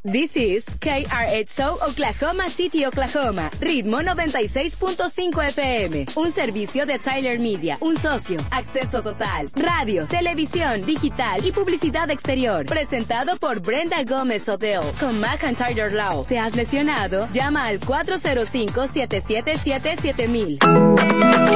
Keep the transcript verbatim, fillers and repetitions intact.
This is K R X O Oklahoma City, Oklahoma. Ritmo noventa y seis punto cinco F M. Un servicio de Tyler Media. Un socio. Acceso total. Radio, televisión, digital y publicidad exterior. Presentado por Brenda Gómez Hotel. Con McIntyre Law. ¿Te has lesionado? Llama al cuatro cero cinco, siete siete siete, siete mil.